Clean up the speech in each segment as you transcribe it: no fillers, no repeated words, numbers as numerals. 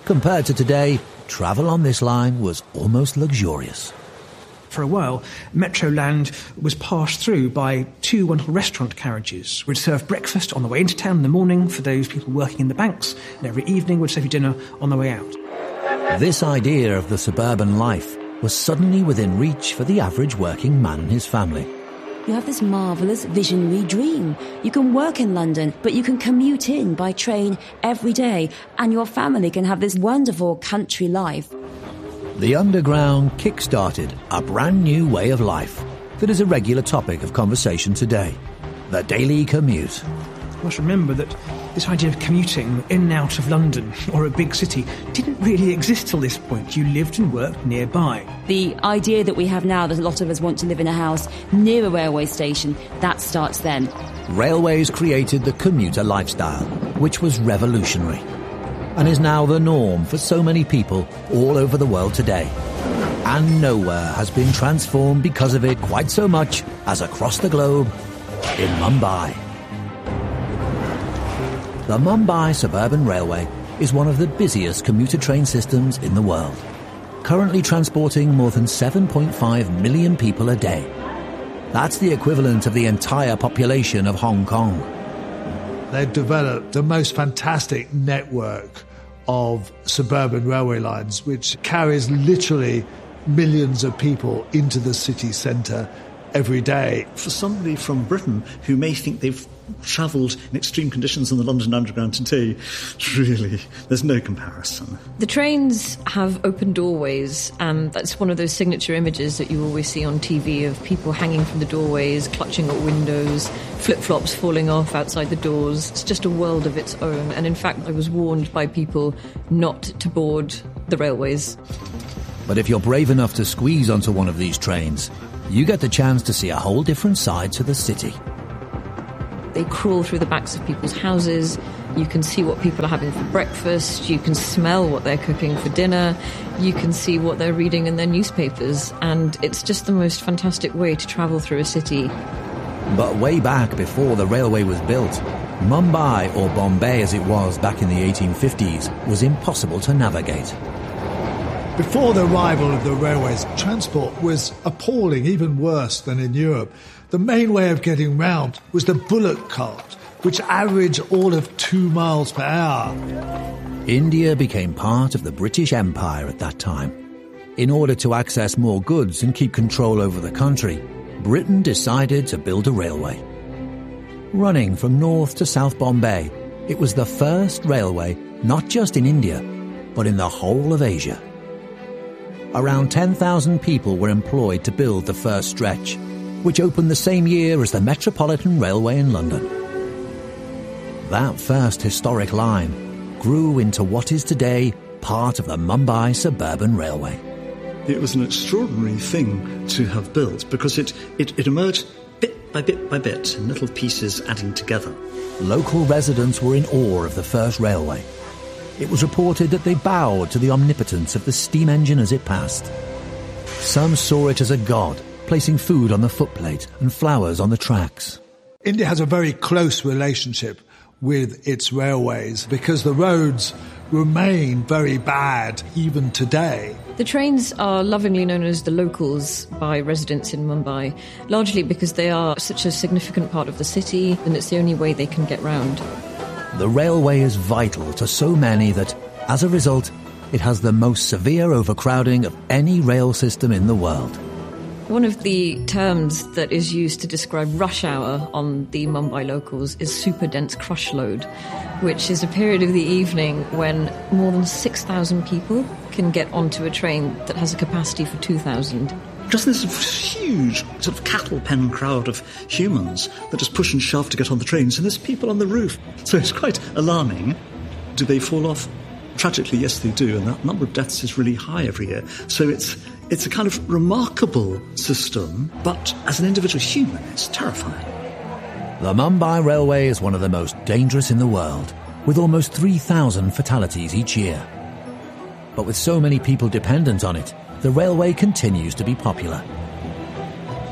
Compared to today, travel on this line was almost luxurious. For a while, Metroland was passed through by two wonderful restaurant carriages, which served breakfast on the way into town in the morning for those people working in the banks, and every evening would serve you dinner on the way out. This idea of the suburban life was suddenly within reach for the average working man and his family. You have this marvellous visionary dream. You can work in London, but you can commute in by train every day, and your family can have this wonderful country life. The Underground kick-started a brand new way of life that is a regular topic of conversation today, the daily commute. You must remember that this idea of commuting in and out of London or a big city didn't really exist till this point. You lived and worked nearby. The idea that we have now that a lot of us want to live in a house near a railway station, that starts then. Railways created the commuter lifestyle, which was revolutionary, and is now the norm for so many people all over the world today. And nowhere has been transformed because of it quite so much as across the globe in Mumbai. The Mumbai Suburban Railway is one of the busiest commuter train systems in the world, currently transporting more than 7.5 million people a day. That's the equivalent of the entire population of Hong Kong. They've developed the most fantastic network of suburban railway lines, which carries literally millions of people into the city centre every day. For somebody from Britain who may think they've travelled in extreme conditions on the London Underground today, really, there's no comparison. The trains have open doorways, and that's one of those signature images that you always see on TV of people hanging from the doorways, clutching at windows, flip-flops falling off outside the doors. It's just a world of its own, and in fact I was warned by people not to board the railways. But if you're brave enough to squeeze onto one of these trains, you get the chance to see a whole different side to the city. They crawl through the backs of people's houses. You can see what people are having for breakfast. You can smell what they're cooking for dinner. You can see what they're reading in their newspapers. And it's just the most fantastic way to travel through a city. But way back before the railway was built, Mumbai, or Bombay as it was back in the 1850s, was impossible to navigate. Before the arrival of the railways, transport was appalling, even worse than in Europe. The main way of getting round was the bullock cart, which averaged all of 2 miles per hour. India became part of the British Empire at that time. In order to access more goods and keep control over the country, Britain decided to build a railway. Running from North to South Bombay, it was the first railway not just in India, but in the whole of Asia. Around 10,000 people were employed to build the first stretch, which opened the same year as the Metropolitan Railway in London. That first historic line grew into what is today part of the Mumbai Suburban Railway. It was an extraordinary thing to have built because it emerged bit by bit by bit in little pieces adding together. Local residents were in awe of the first railway. It was reported that they bowed to the omnipotence of the steam engine as it passed. Some saw it as a god, placing food on the footplate and flowers on the tracks. India has a very close relationship with its railways because the roads remain very bad even today. The trains are lovingly known as the locals by residents in Mumbai, largely because they are such a significant part of the city and it's the only way they can get round. The railway is vital to so many that, as a result, it has the most severe overcrowding of any rail system in the world. One of the terms that is used to describe rush hour on the Mumbai locals is super dense crush load, which is a period of the evening when more than 6,000 people can get onto a train that has a capacity for 2,000. Just this huge sort of cattle pen crowd of humans that just push and shove to get on the trains, and there's people on the roof. So it's quite alarming. Do they fall off? Tragically, yes, they do, and that number of deaths is really high every year. So it's a kind of remarkable system, but as an individual human, it's terrifying. The Mumbai Railway is one of the most dangerous in the world, with almost 3,000 fatalities each year. But with so many people dependent on it, the railway continues to be popular.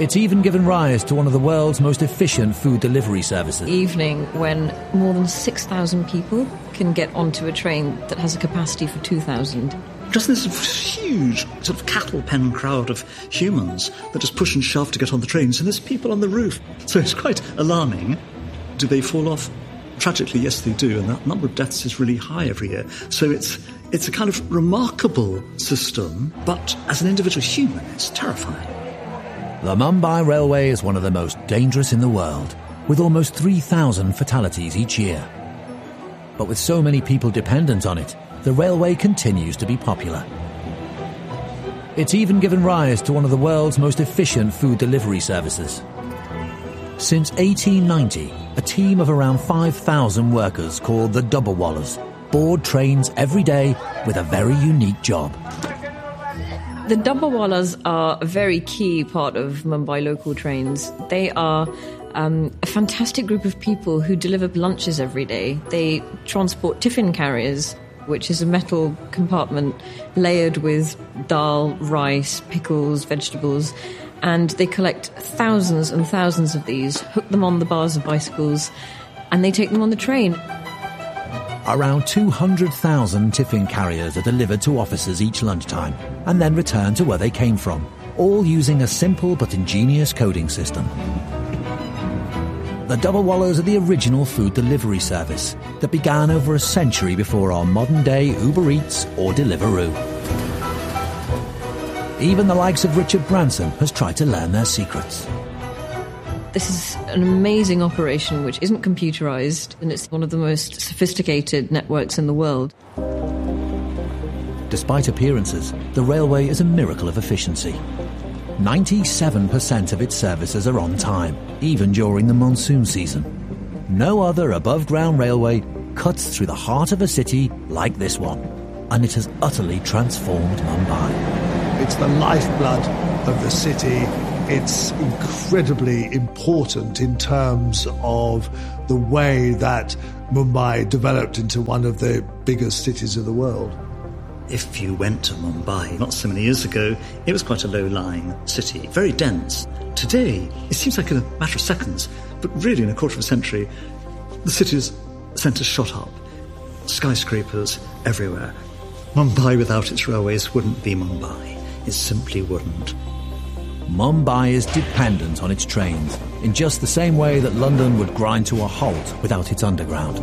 It's even given rise to one of the world's most efficient food delivery services. Evening when more than 6,000 people can get onto a train that has a capacity for 2,000. Just this huge sort of cattle pen crowd of humans that just push and shove to get on the trains, and there's people on the roof. So it's quite alarming. Do they fall off? Tragically, yes, they do, and that number of deaths is really high every year. So it's a kind of remarkable system, but as an individual human, it's terrifying. The Mumbai Railway is one of the most dangerous in the world, with almost 3,000 fatalities each year. But with so many people dependent on it, the railway continues to be popular. It's even given rise to one of the world's most efficient food delivery services. Since 1890, a team of around 5,000 workers called the Dabbawallas board trains every day with a very unique job. The Dabbawallas are a very key part of Mumbai local trains. They are a fantastic group of people who deliver lunches every day. They transport tiffin carriers, which is a metal compartment layered with dal, rice, pickles, vegetables, and they collect thousands and thousands of these, hook them on the bars of bicycles, and they take them on the train. Around 200,000 tiffin carriers are delivered to offices each lunchtime and then returned to where they came from, all using a simple but ingenious coding system. The Dabbawallas are the original food delivery service that began over a century before our modern-day Uber Eats or Deliveroo. Even the likes of Richard Branson has tried to learn their secrets. This is an amazing operation which isn't computerized, and it's one of the most sophisticated networks in the world. Despite appearances, the railway is a miracle of efficiency. 97% of its services are on time, even during the monsoon season. No other above-ground railway cuts through the heart of a city like this one, and it has utterly transformed Mumbai. It's the lifeblood of the city. It's incredibly important in terms of the way that Mumbai developed into one of the biggest cities of the world. If you went to Mumbai not so many years ago, it was quite a low-lying city, very dense. Today, it seems like a matter of seconds, but really in a quarter of a century, the city's centre shot up. Skyscrapers everywhere. Mumbai without its railways wouldn't be Mumbai. It simply wouldn't. Mumbai is dependent on its trains, in just the same way that London would grind to a halt without its underground.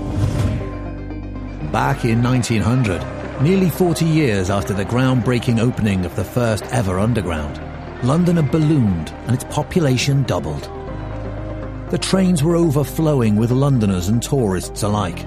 Back in 1900, nearly 40 years after the groundbreaking opening of the first ever underground, London had ballooned and its population doubled. The trains were overflowing with Londoners and tourists alike.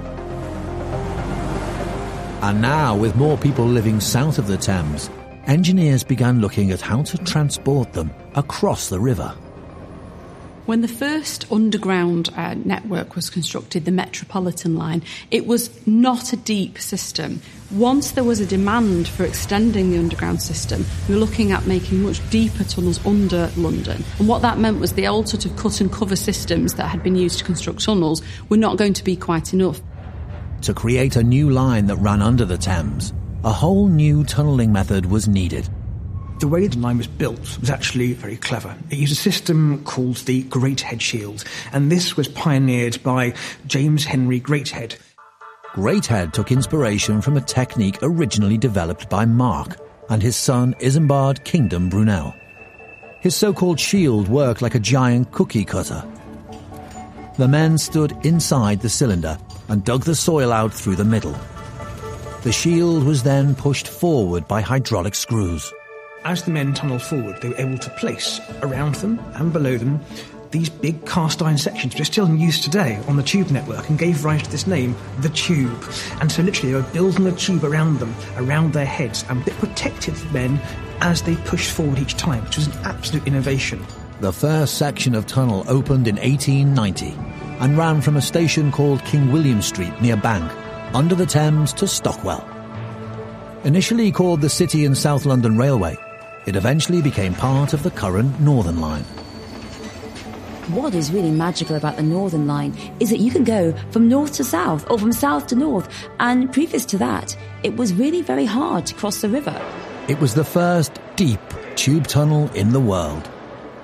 And now, with more people living south of the Thames, engineers began looking at how to transport them across the river. When the first underground network was constructed, the Metropolitan line, it was not a deep system. Once there was a demand for extending the underground system, we were looking at making much deeper tunnels under London. And what that meant was the old sort of cut and cover systems that had been used to construct tunnels were not going to be quite enough. To create a new line that ran under the Thames, a whole new tunnelling method was needed. The way the line was built was actually very clever. It used a system called the Greathead Shield, and this was pioneered by James Henry Greathead. Greathead took inspiration from a technique originally developed by Mark and his son Isambard Kingdom Brunel. His so-called shield worked like a giant cookie cutter. The men stood inside the cylinder and dug the soil out through the middle. The shield was then pushed forward by hydraulic screws. As the men tunnelled forward, they were able to place around them and below them these big cast iron sections, which are still in use today on the tube network and gave rise to this name, the tube. And so literally they were building a tube around them, around their heads, and it protected the men as they pushed forward each time, which was an absolute innovation. The first section of tunnel opened in 1890 and ran from a station called King William Street near Bank, under the Thames to Stockwell. Initially called the City and South London Railway, it eventually became part of the current Northern Line. What is really magical about the Northern Line is that you can go from north to south or from south to north, and previous to that, it was really very hard to cross the river. It was the first deep tube tunnel in the world,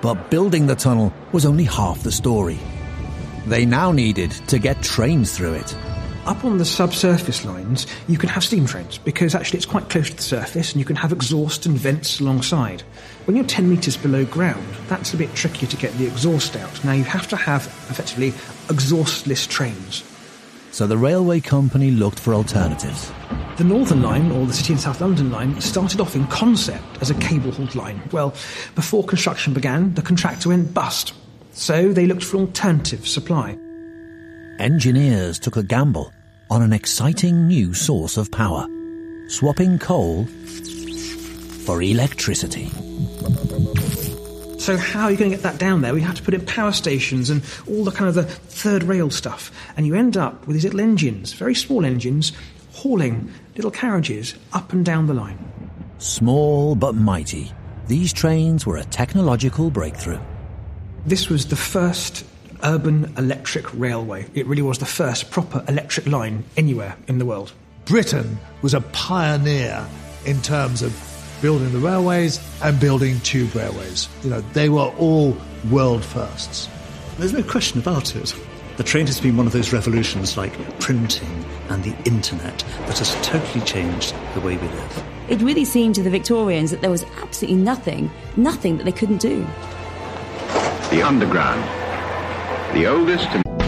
But building the tunnel was only half the story. They now needed to get trains through it. Up on the subsurface lines, you can have steam trains, because actually it's quite close to the surface and you can have exhaust and vents alongside. When you're 10 metres below ground, that's a bit trickier to get the exhaust out. Now you have to have, effectively, exhaustless trains. So the railway company looked for alternatives. The Northern Line, or the City and South London Line, started off in concept as a cable-hauled line. Well, before construction began, the contractor went bust. So they looked for alternative supply. Engineers took a gamble on an exciting new source of power, swapping coal for electricity. So how are you going to get that down there? We have to put in power stations and all the kind of the third rail stuff. And you end up with these little engines, very small engines, hauling little carriages up and down the line. Small but mighty, these trains were a technological breakthrough. This was the first urban electric railway. It really was the first proper electric line anywhere in the world. Britain was a pioneer in terms of building the railways and building tube railways. You know, they were all world firsts. There's no question about it. The train has been one of those revolutions like printing and the internet that has totally changed the way we live. It really seemed to the Victorians that there was absolutely nothing that they couldn't do. The Underground, the oldest and